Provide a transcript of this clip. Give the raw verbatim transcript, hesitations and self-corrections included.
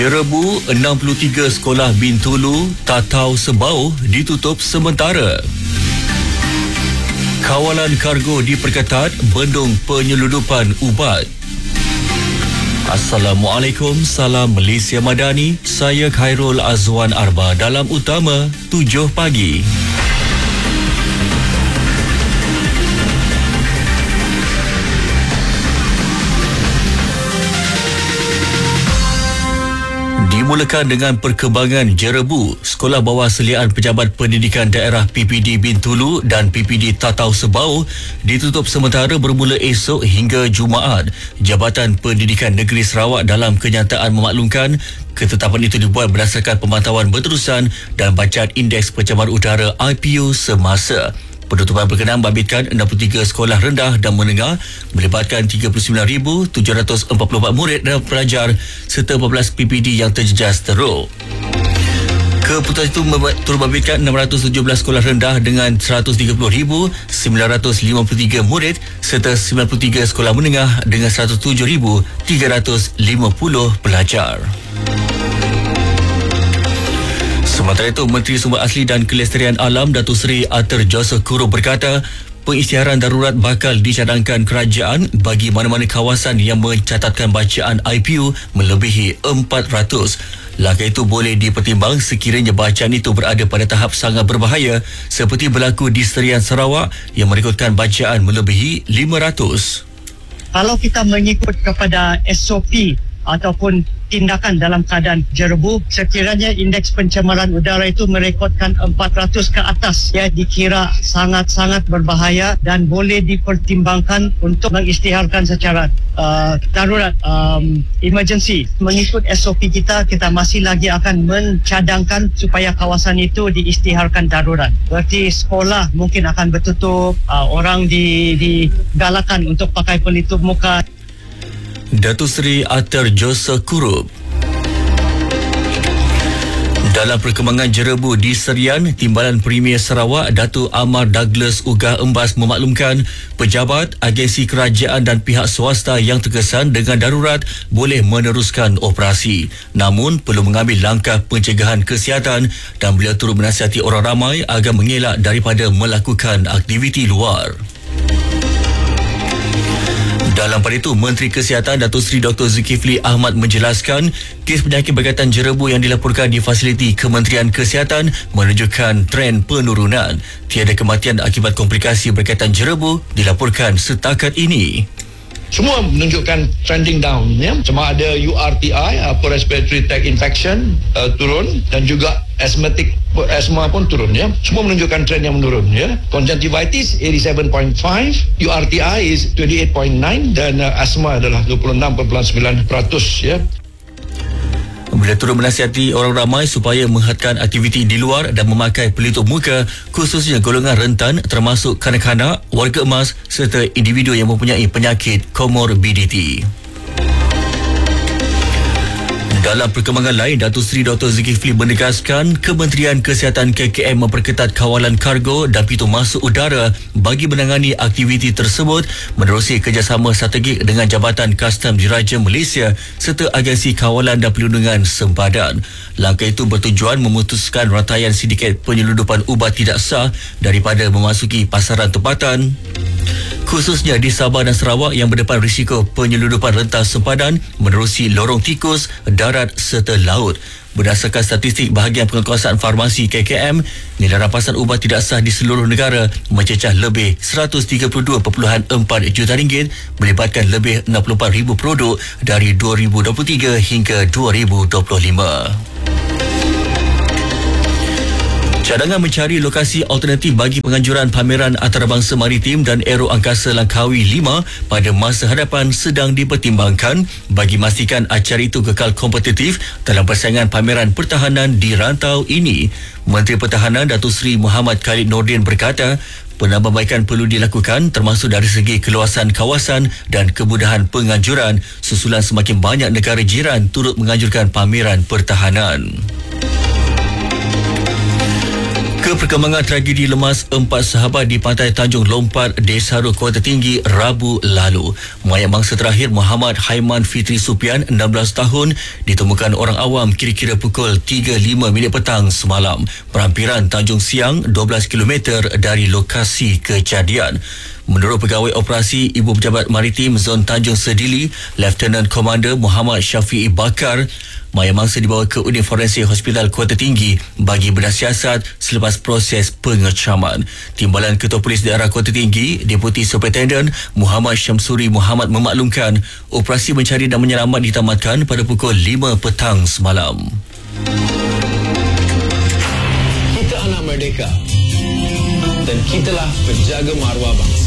Jerebu, enam puluh tiga sekolah Bintulu, Tatau Sebau ditutup sementara. Kawalan kargo diperketat, bendung penyeludupan ubat. Assalamualaikum, salam Malaysia Madani. Saya Khairul Azwan Arba dalam Utama tujuh pagi. Dimulakan dengan perkembangan Jerebu, Sekolah Bawah Seliaan Pejabat Pendidikan Daerah P P D Bintulu dan P P D Tatau Sebau ditutup sementara bermula esok hingga Jumaat. Jabatan Pendidikan Negeri Sarawak dalam kenyataan memaklumkan ketetapan itu dibuat berdasarkan pemantauan berterusan dan bacaan Indeks Pencemaran Udara I P U semasa. Penutupan berkenaan membabitkan enam puluh tiga sekolah rendah dan menengah melibatkan tiga puluh sembilan ribu tujuh ratus empat puluh empat murid dan pelajar serta empat belas P P D yang terjejas teruk. Keputusan itu turut membabitkan enam ratus tujuh belas sekolah rendah dengan seratus tiga puluh ribu sembilan ratus lima puluh tiga murid serta sembilan puluh tiga sekolah menengah dengan seratus tujuh ribu tiga ratus lima puluh pelajar. Sementara itu, Menteri Sumber Asli dan Kelestarian Alam Datuk Seri Arthur Joseph Kurup berkata, pengisytiharan darurat bakal dicadangkan kerajaan bagi mana-mana kawasan yang mencatatkan bacaan I P U melebihi empat ratus. Langkah itu boleh dipertimbang sekiranya bacaan itu berada pada tahap sangat berbahaya seperti berlaku di Serian Sarawak yang merekodkan bacaan melebihi lima ratus. Kalau kita mengikut kepada S O P ataupun tindakan dalam keadaan jerebu, sekiranya indeks pencemaran udara itu merekodkan empat ratus ke atas, ya dikira sangat-sangat berbahaya dan boleh dipertimbangkan untuk mengisytiharkan secara uh, darurat, um, emergency. Mengikut S O P kita, kita masih lagi akan mencadangkan supaya kawasan itu diisytiharkan darurat. Berarti sekolah mungkin akan bertutup, uh, orang di, digalakan untuk pakai pelitup muka. Datuk Seri Arthur Joseph Kurup. Dalam perkembangan Jerebu di Serian, Timbalan Premier Sarawak Datuk Amar Douglas Ugah Embas memaklumkan pejabat, agensi kerajaan dan pihak swasta yang terkesan dengan darurat boleh meneruskan operasi. Namun perlu mengambil langkah pencegahan kesihatan dan beliau turut menasihati orang ramai agar mengelak daripada melakukan aktiviti luar. Dalam pada itu, Menteri Kesihatan Datuk Seri Doktor Zulkifli Ahmad menjelaskan kes penyakit berkaitan jerebu yang dilaporkan di fasiliti Kementerian Kesihatan menunjukkan tren penurunan. Tiada kematian akibat komplikasi berkaitan jerebu dilaporkan setakat ini. Semua menunjukkan trending down, ya. Sama ada U R T I, upper respiratory tract infection, uh, turun, dan juga asthmatic asma pun turun, ya. Semua menunjukkan trend yang menurun, ya. Conjunctivitis eighty-seven point five, U R T I is twenty-eight point nine dan uh, asma adalah dua puluh enam perpuluhan sembilan peratus, ya. Beliau turut menasihati orang ramai supaya menghadkan aktiviti di luar dan memakai pelitup muka, khususnya golongan rentan termasuk kanak-kanak, warga emas serta individu yang mempunyai penyakit komorbiditi. Dalam perkembangan lain, Datuk Seri Doktor Zulkifli menegaskan Kementerian Kesihatan K K M memperketat kawalan kargo dan pintu masuk udara bagi menangani aktiviti tersebut menerusi kerjasama strategik dengan Jabatan Kastam Diraja Malaysia serta Agensi Kawalan dan Perlindungan Sempadan. Langkah itu bertujuan memutuskan rantaian sindiket penyeludupan ubat tidak sah daripada memasuki pasaran tempatan, khususnya di Sabah dan Sarawak yang berdepan risiko penyeludupan rentas sempadan menerusi lorong tikus, darat serta laut. Berdasarkan statistik bahagian penguasaan farmasi K K M, nilai rampasan ubat tidak sah di seluruh negara mencecah lebih seratus tiga puluh dua perpuluhan empat juta ringgit, melibatkan lebih enam puluh empat ribu produk dari dua ribu dua puluh tiga hingga dua ribu dua puluh lima. Cadangan mencari lokasi alternatif bagi penganjuran pameran antarabangsa maritim dan aero angkasa Langkawi lima pada masa hadapan sedang dipertimbangkan bagi memastikan acara itu kekal kompetitif dalam persaingan pameran pertahanan di rantau ini. Menteri Pertahanan Datuk Seri Muhammad Khalid Nordin berkata, penambahbaikan perlu dilakukan termasuk dari segi keluasan kawasan dan kemudahan penganjuran susulan semakin banyak negara jiran turut menganjurkan pameran pertahanan. Ke perkembangan tragedi lemas empat sahabat di pantai Tanjung Lompat, Desaru, Kuala Tinggi, Rabu lalu. Mayat mangsa terakhir Muhammad Haiman Fitri Supian, enam belas tahun, ditemukan orang awam kira-kira pukul tiga lima minit petang semalam. Perampiran Tanjung Siang, dua belas kilometer dari lokasi kejadian. Menurut Pegawai Operasi Ibu Pejabat Maritim Zon Tanjung Sedili, Lieutenant Commander Muhammad Syafi'i Bakar, mayat mangsa dibawa ke unit forensik Hospital Kuala Tinggi bagi bedah siasat selepas proses pengecaman. Timbalan Ketua Polis Daerah Kuala Tinggi, Deputi Superintendent Muhammad Syamsuri Muhammad memaklumkan operasi mencari dan menyelamat ditamatkan pada pukul lima petang semalam. Kita anak merdeka dan kitalah penjaga maruah bangsa.